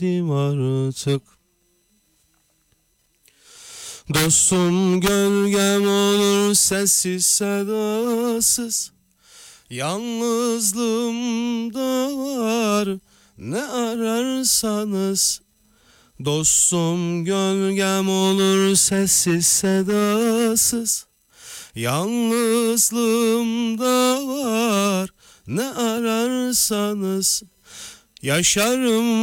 bittim artık. Dostum gölgem olur sessiz sedasız, yalnızlığımda var ne ararsanız. Dostum gölgem olur sessiz sedasız, yalnızlığımda var ne ararsanız. Yaşarım